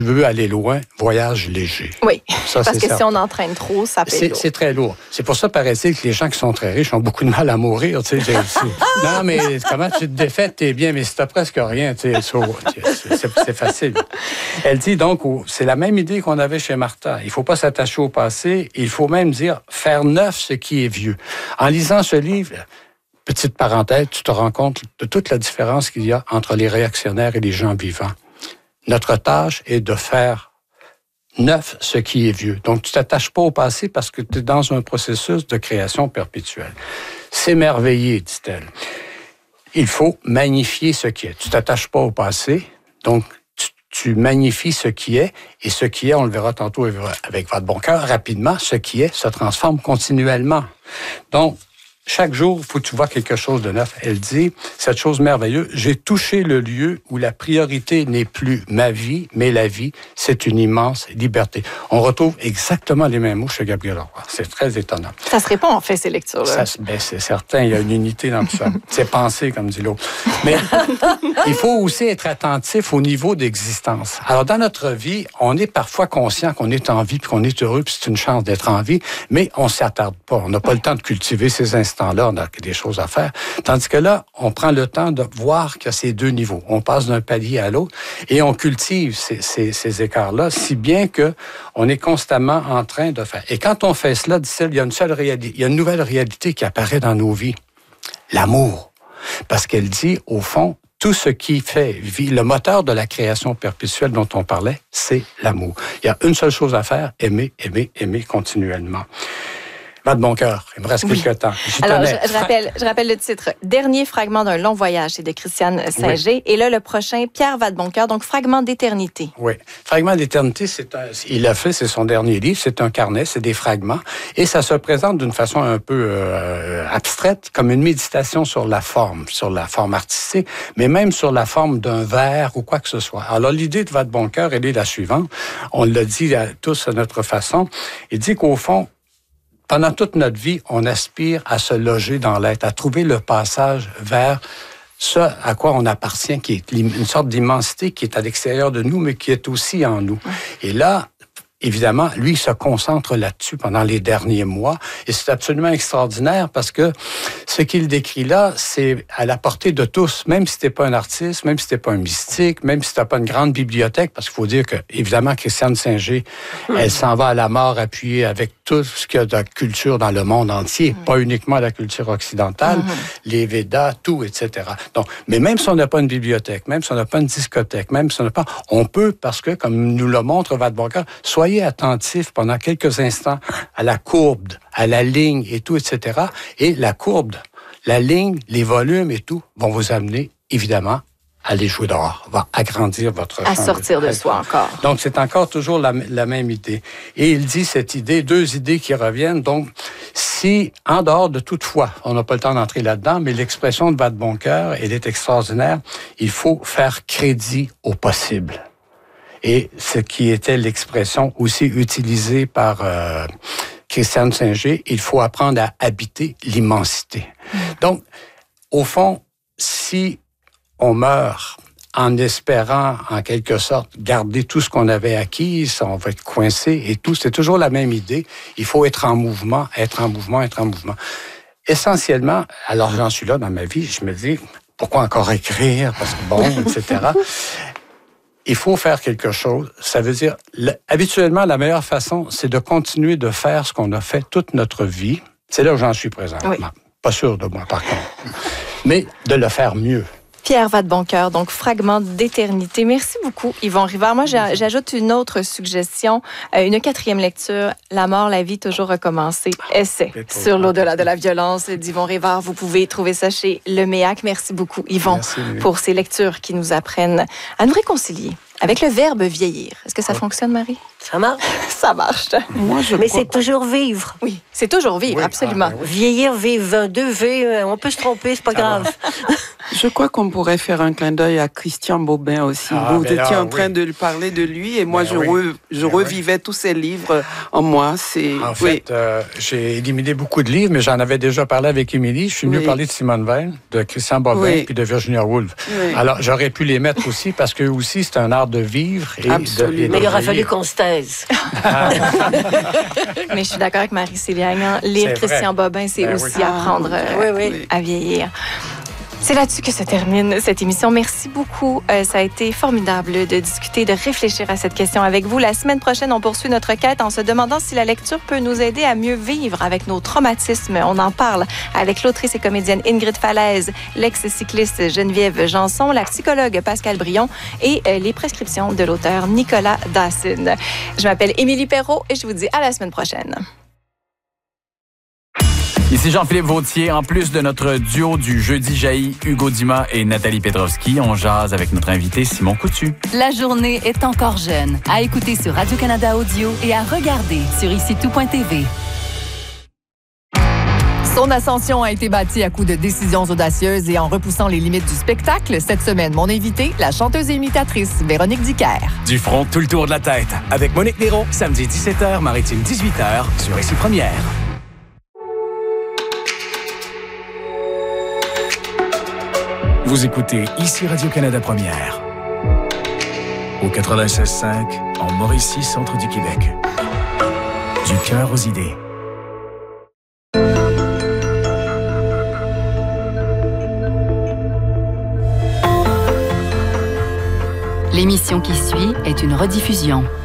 veux aller loin, voyage léger. Oui, ça, parce que certain. si on entraîne trop, ça peut être lourd. C'est très lourd. C'est pour ça, paraît-il, que les gens qui sont très riches ont beaucoup de mal à mourir. Tu sais, non, mais comment tu te défaites, t'es bien, mais si t'as presque rien, tu sais, c'est facile. Elle dit donc, c'est la même idée qu'on avait chez Martha. Il ne faut pas s'attacher au passé. Il faut même dire faire neuf ce qui est vieux. En lisant ce livre, petite parenthèse, tu te rends compte de toute la différence qu'il y a entre les réactionnaires et les gens vivants. Notre tâche est de faire neuf ce qui est vieux. Donc, tu t'attaches pas au passé parce que tu es dans un processus de création perpétuelle. S'émerveiller, dit-elle. Il faut magnifier ce qui est. Tu t'attaches pas au passé, donc tu magnifies ce qui est, et ce qui est, on le verra tantôt avec votre bon cœur, rapidement, ce qui est se transforme continuellement. Donc, chaque jour, il faut que tu vois quelque chose de neuf. Elle dit, cette chose merveilleuse, j'ai touché le lieu où la priorité n'est plus ma vie, mais la vie, c'est une immense liberté. On retrouve exactement les mêmes mots chez Gabriel Roy. C'est très étonnant. Ça se répond, en fait, ces lectures-là. C'est certain, il y a une unité dans tout ça. C'est pensé, comme dit l'autre. Mais il faut aussi être attentif au niveau d'existence. Alors, dans notre vie, on est parfois conscient qu'on est en vie, puis qu'on est heureux, puis c'est une chance d'être en vie, mais on ne s'y attarde pas. On n'a pas le temps de cultiver ces instants-là, on a des choses à faire. Tandis que là, on prend le temps de voir qu'il y a ces deux niveaux. On passe d'un palier à l'autre et on cultive ces écarts-là, si bien que on est constamment en train de faire. Et quand on fait cela, dit-elle, il y a une nouvelle réalité qui apparaît dans nos vies. L'amour. Parce qu'elle dit, au fond, tout ce qui fait le moteur de la création perpétuelle dont on parlait, c'est l'amour. Il y a une seule chose à faire, aimer, aimer, aimer continuellement. Va de bon cœur, il me reste quelques temps. Alors, je rappelle le titre. Dernier fragment d'un long voyage, c'est de Christiane Singer. Oui. Et là, le prochain, Pierre Va de bon cœur, donc Fragment d'éternité. Oui. Fragment d'éternité, il l'a fait, c'est son dernier livre, c'est un carnet, c'est des fragments. Et ça se présente d'une façon un peu abstraite, comme une méditation sur la forme artistique, mais même sur la forme d'un vers ou quoi que ce soit. Alors, l'idée de Va de bon cœur, elle est la suivante. On l'a dit tous à notre façon. Il dit qu'au fond, pendant toute notre vie, on aspire à se loger dans l'être, à trouver le passage vers ce à quoi on appartient, qui est une sorte d'immensité qui est à l'extérieur de nous, mais qui est aussi en nous. Et là, évidemment, lui, il se concentre là-dessus pendant les derniers mois. Et c'est absolument extraordinaire parce que ce qu'il décrit là, c'est à la portée de tous. Même si t'es pas un artiste, même si t'es pas un mystique, même si t'as pas une grande bibliothèque, parce qu'il faut dire que, évidemment, Christiane Singer, elle s'en va à la mort appuyée avec tout ce qu'il y a de culture dans le monde entier, pas uniquement la culture occidentale, les Védas, tout, etc. Donc, mais même si on n'a pas une bibliothèque, même si on n'a pas une discothèque, même si on n'a pas, on peut, parce que, comme nous le montre Va de bon cœur, soyez attentifs pendant quelques instants à la courbe, à la ligne et tout, etc. Et la courbe, la ligne, les volumes et tout vont vous amener, évidemment, à aller jouer dehors, va agrandir votre champ. À sortir de soi encore. Donc, c'est encore toujours la même idée. Et il dit cette idée, deux idées qui reviennent. Donc, si, en dehors de toute foi, on n'a pas le temps d'entrer là-dedans, mais l'expression de Va de bon cœur, elle est extraordinaire, il faut faire crédit au possible. Et ce qui était l'expression aussi utilisée par Christiane Singer, il faut apprendre à habiter l'immensité. Donc, au fond, si on meurt en espérant, en quelque sorte, garder tout ce qu'on avait acquis, on va être coincé et tout, c'est toujours la même idée. Il faut être en mouvement, être en mouvement, être en mouvement. Essentiellement, alors j'en suis là dans ma vie, je me dis, pourquoi encore écrire? Parce que bon, etc. Il faut faire quelque chose. Ça veut dire, habituellement, la meilleure façon, c'est de continuer de faire ce qu'on a fait toute notre vie. C'est là où j'en suis présentement. Oui. Pas sûr de moi, par contre. Mais de le faire mieux. Pierre Va de bon cœur, donc Fragment d'éternité. Merci beaucoup, Yvon Rivard. Moi, j'ajoute une autre suggestion, une 4e lecture, La mort, la vie, toujours recommencer. Essai sur l'au-delà de la violence d'Yvon Rivard. Vous pouvez trouver ça chez Le Méac. Merci beaucoup, Yvon, pour ces lectures qui nous apprennent à nous réconcilier avec le verbe vieillir. Est-ce que ça fonctionne, Marie? Ça marche. Ça marche. Mais c'est toujours vivre. Oui, c'est toujours vivre, absolument. Vieillir, vivre, deux V, on peut se tromper, c'est pas grave. Je crois qu'on pourrait faire un clin d'œil à Christian Bobin aussi. Vous étiez en train de parler de lui et moi, je revivais tous ses livres en moi. En fait, j'ai éliminé beaucoup de livres, mais j'en avais déjà parlé avec Émilie. Je suis venu parler de Simone Veil, de Christian Bobin puis de Virginia Woolf. Oui. Alors, j'aurais pu les mettre aussi parce que aussi, c'est un art de vivre. Et mais il aurait fallu qu'on se taise. Mais je suis d'accord avec Marie-Céline. Lire Christian Bobin, c'est aussi apprendre à vieillir. C'est là-dessus que se termine cette émission. Merci beaucoup. Ça a été formidable de discuter, de réfléchir à cette question avec vous. La semaine prochaine, on poursuit notre quête en se demandant si la lecture peut nous aider à mieux vivre avec nos traumatismes. On en parle avec l'autrice et comédienne Ingrid Falaise, l'ex-cycliste Geneviève Janson, la psychologue Pascale Brion et les prescriptions de l'auteur Nicolas Dawson. Je m'appelle Émilie Perrault et je vous dis à la semaine prochaine. Ici Jean-Philippe Vautier. En plus de notre duo du Jeudi jaillit, Hugo Dumas et Nathalie Petrovski, on jase avec notre invité Simon Coutu. La journée est encore jeune. À écouter sur Radio-Canada Audio et à regarder sur icitout.tv. Son ascension a été bâtie à coups de décisions audacieuses et en repoussant les limites du spectacle. Cette semaine, mon invité, la chanteuse et imitatrice Véronique Dicker. Du front, tout le tour de la tête. Avec Monique Néron, samedi 17h, Maritime 18h, sur Ici Première. Vous écoutez Ici Radio-Canada Première. Au 96.5, en Mauricie, centre du Québec. Du cœur aux idées. L'émission qui suit est une rediffusion.